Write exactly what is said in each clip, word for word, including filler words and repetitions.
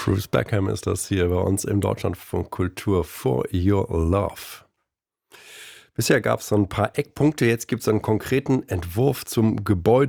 Bruce Beckham ist das hier bei uns im Deutschlandfunk Kultur For Your Love. Bisher gab es so ein paar Eckpunkte, jetzt gibt es einen konkreten Entwurf zum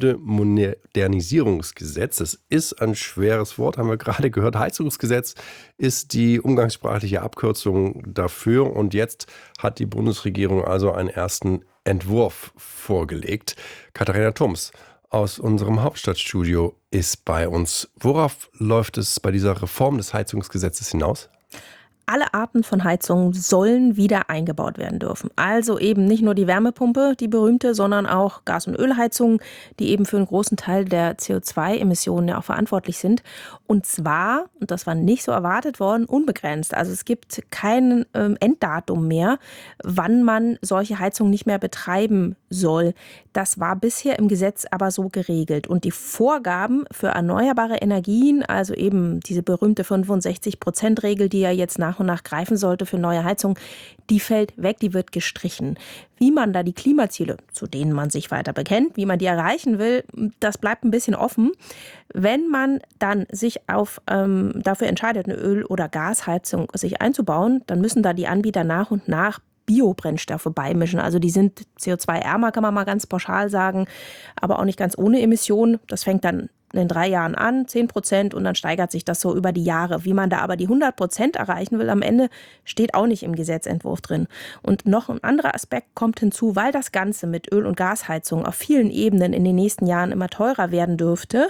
Gebäudemodernisierungsgesetz. Das ist ein schweres Wort, haben wir gerade gehört. Heizungsgesetz ist die umgangssprachliche Abkürzung dafür. Und jetzt hat die Bundesregierung also einen ersten Entwurf vorgelegt. Katharina Thums aus unserem Hauptstadtstudio ist bei uns. Worauf läuft es bei dieser Reform des Heizungsgesetzes hinaus? Alle Arten von Heizungen sollen wieder eingebaut werden dürfen. Also eben nicht nur die Wärmepumpe, die berühmte, sondern auch Gas- und Ölheizungen, die eben für einen großen Teil der C O zwei Emissionen ja auch verantwortlich sind. Und zwar, und das war nicht so erwartet worden, unbegrenzt. Also es gibt kein ähm, Enddatum mehr, wann man solche Heizungen nicht mehr betreiben soll. Das war bisher im Gesetz aber so geregelt. Und die Vorgaben für erneuerbare Energien, also eben diese berühmte fünfundsechzig-Prozent-Regel, die ja jetzt nach und nach greifen sollte für neue Heizungen, die fällt weg, die wird gestrichen. Wie man da die Klimaziele, zu denen man sich weiter bekennt, wie man die erreichen will, das bleibt ein bisschen offen. Wenn man dann sich auf, ähm, dafür entscheidet, eine Öl- oder Gasheizung sich einzubauen, dann müssen da die Anbieter nach und nach Biobrennstoffe beimischen. Also die sind C O zwei ärmer, kann man mal ganz pauschal sagen, aber auch nicht ganz ohne Emissionen. Das fängt dann in drei Jahren an, zehn Prozent, und dann steigert sich das so über die Jahre. Wie man da aber die hundert Prozent erreichen will am Ende, steht auch nicht im Gesetzentwurf drin. Und noch ein anderer Aspekt kommt hinzu, weil das Ganze mit Öl- und Gasheizung auf vielen Ebenen in den nächsten Jahren immer teurer werden dürfte,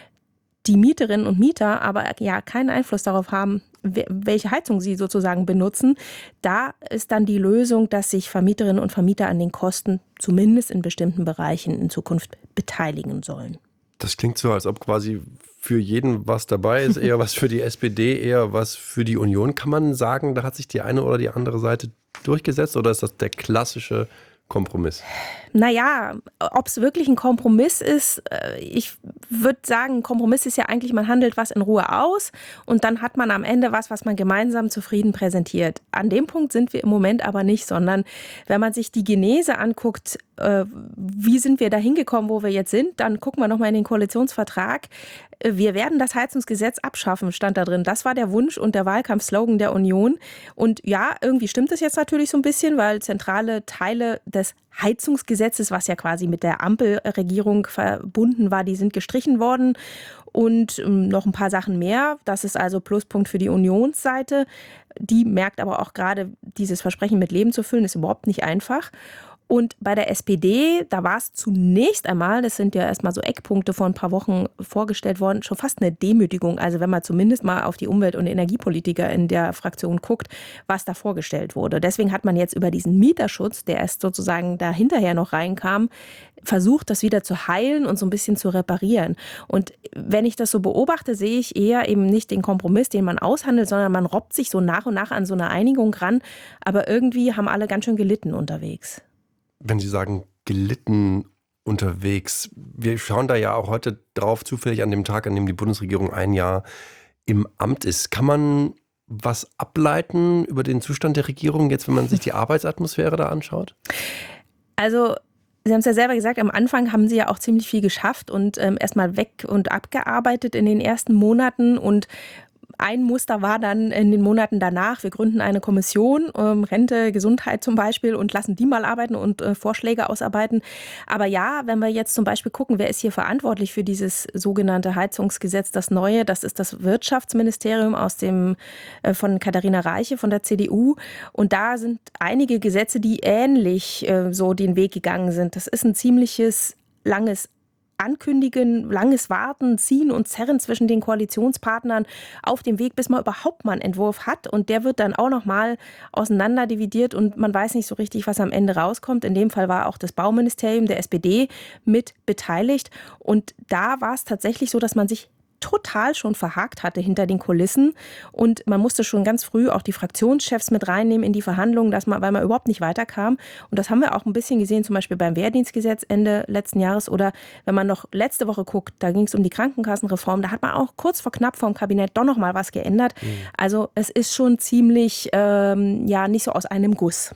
die Mieterinnen und Mieter aber ja keinen Einfluss darauf haben, welche Heizung sie sozusagen benutzen. Da ist dann die Lösung, dass sich Vermieterinnen und Vermieter an den Kosten zumindest in bestimmten Bereichen in Zukunft beteiligen sollen. Das klingt so, als ob quasi für jeden was dabei ist, eher was für die S P D, eher was für die Union. Kann man sagen, da hat sich die eine oder die andere Seite durchgesetzt, oder ist das der klassische Kompromiss? Naja, ob es wirklich ein Kompromiss ist, ich würde sagen, ein Kompromiss ist ja eigentlich, man handelt was in Ruhe aus und dann hat man am Ende was, was man gemeinsam zufrieden präsentiert. An dem Punkt sind wir im Moment aber nicht, sondern wenn man sich die Genese anguckt, wie sind wir da hingekommen, wo wir jetzt sind, dann gucken wir nochmal in den Koalitionsvertrag. Wir werden das Heizungsgesetz abschaffen, stand da drin. Das war der Wunsch und der Wahlkampfslogan der Union. Und ja, irgendwie stimmt es jetzt natürlich so ein bisschen, weil zentrale Teile des Heizungsgesetzes, was ja quasi mit der Ampelregierung verbunden war, die sind gestrichen worden. Und noch ein paar Sachen mehr. Das ist also Pluspunkt für die Unionsseite. Die merkt aber auch gerade, dieses Versprechen mit Leben zu füllen, ist überhaupt nicht einfach. Und bei der S P D, da war es zunächst einmal, das sind ja erstmal so Eckpunkte vor ein paar Wochen vorgestellt worden, schon fast eine Demütigung. Also wenn man zumindest mal auf die Umwelt- und Energiepolitiker in der Fraktion guckt, was da vorgestellt wurde. Deswegen hat man jetzt über diesen Mieterschutz, der erst sozusagen da hinterher noch reinkam, versucht, das wieder zu heilen und so ein bisschen zu reparieren. Und wenn ich das so beobachte, sehe ich eher eben nicht den Kompromiss, den man aushandelt, sondern man robbt sich so nach und nach an so eine Einigung ran. Aber irgendwie haben alle ganz schön gelitten unterwegs. Wenn Sie sagen, gelitten unterwegs, wir schauen da ja auch heute drauf, zufällig an dem Tag, an dem die Bundesregierung ein Jahr im Amt ist. Kann man was ableiten über den Zustand der Regierung, jetzt wenn man sich die Arbeitsatmosphäre da anschaut? Also Sie haben es ja selber gesagt, am Anfang haben Sie ja auch ziemlich viel geschafft und ähm, erstmal weg und abgearbeitet in den ersten Monaten. Und ein Muster war dann in den Monaten danach, wir gründen eine Kommission, ähm, Rente, Gesundheit zum Beispiel, und lassen die mal arbeiten und äh, Vorschläge ausarbeiten. Aber ja, wenn wir jetzt zum Beispiel gucken, wer ist hier verantwortlich für dieses sogenannte Heizungsgesetz, das neue, das ist das Wirtschaftsministerium aus dem, äh, von Katharina Reiche von der C D U. Und da sind einige Gesetze, die ähnlich äh, so den Weg gegangen sind. Das ist ein ziemliches langes Ankündigen, langes Warten, Ziehen und Zerren zwischen den Koalitionspartnern auf dem Weg, bis man überhaupt mal einen Entwurf hat. Und der wird dann auch nochmal auseinanderdividiert und man weiß nicht so richtig, was am Ende rauskommt. In dem Fall war auch das Bauministerium der S P D mit beteiligt. Und da war es tatsächlich so, dass man sich total schon verhakt hatte hinter den Kulissen und man musste schon ganz früh auch die Fraktionschefs mit reinnehmen in die Verhandlungen, dass man, weil man überhaupt nicht weiterkam. Und das haben wir auch ein bisschen gesehen, zum Beispiel beim Wehrdienstgesetz Ende letzten Jahres oder wenn man noch letzte Woche guckt, da ging es um die Krankenkassenreform, da hat man auch kurz vor knapp vor dem Kabinett doch noch mal was geändert. Mhm. Also es ist schon ziemlich, ähm, ja, nicht so aus einem Guss.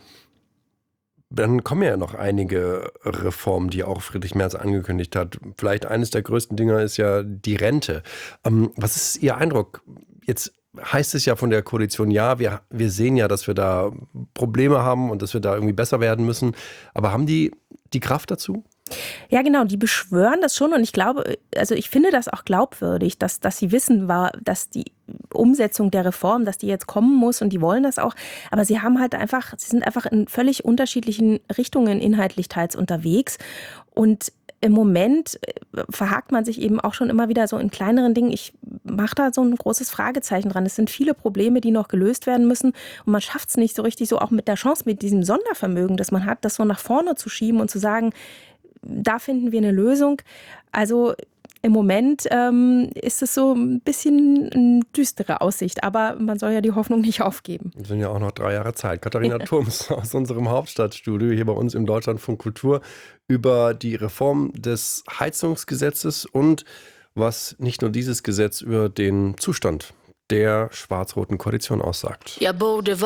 Dann kommen ja noch einige Reformen, die auch Friedrich Merz angekündigt hat. Vielleicht eines der größten Dinger ist ja die Rente. Ähm, was ist Ihr Eindruck? Jetzt heißt es ja von der Koalition, ja, wir, wir sehen ja, dass wir da Probleme haben und dass wir da irgendwie besser werden müssen. Aber haben die die Kraft dazu? Ja, genau, die beschwören das schon und ich glaube, also ich finde das auch glaubwürdig, dass, dass sie wissen, war, dass die Umsetzung der Reform, dass die jetzt kommen muss und die wollen das auch, aber sie haben halt einfach, sie sind einfach in völlig unterschiedlichen Richtungen inhaltlich teils unterwegs und im Moment verhakt man sich eben auch schon immer wieder so in kleineren Dingen. Ich mache da so ein großes Fragezeichen dran. Es sind viele Probleme, die noch gelöst werden müssen. Und man schafft es nicht so richtig, so auch mit der Chance, mit diesem Sondervermögen, das man hat, das so nach vorne zu schieben und zu sagen, da finden wir eine Lösung. Also im Moment ähm, ist es so ein bisschen eine düstere Aussicht, aber man soll ja die Hoffnung nicht aufgeben. Es sind ja auch noch drei Jahre Zeit. Katharina Thoms aus unserem Hauptstadtstudio hier bei uns im Deutschlandfunk Kultur über die Reform des Heizungsgesetzes und was nicht nur dieses Gesetz über den Zustand der schwarz-roten Koalition aussagt. Ja,